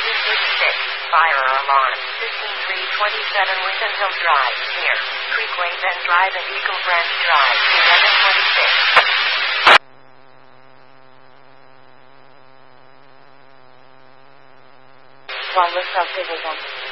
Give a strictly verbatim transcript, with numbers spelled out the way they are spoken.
thirty-six. Fire alarm. fifteen-three twenty-seven Winton Hill Drive, near Creekway Bend Drive and Eagle Branch Drive, eleven twenty-six. Wireless subdivision.